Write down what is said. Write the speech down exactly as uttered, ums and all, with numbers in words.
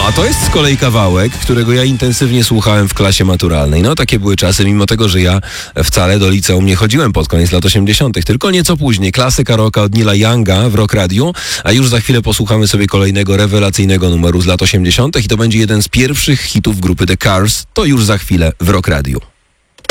No, a to jest z kolei kawałek, którego ja intensywnie słuchałem w klasie maturalnej. No, takie były czasy, mimo tego, że ja wcale do liceum nie chodziłem pod koniec lat osiemdziesiątych. Tylko nieco później. Klasyka rocka od Neila Younga w Rock Radio, a już za chwilę posłuchamy sobie kolejnego rewelacyjnego numeru z lat osiemdziesiątych i to będzie jeden z pierwszych hitów grupy The Cars. To już za chwilę w Rock Radio.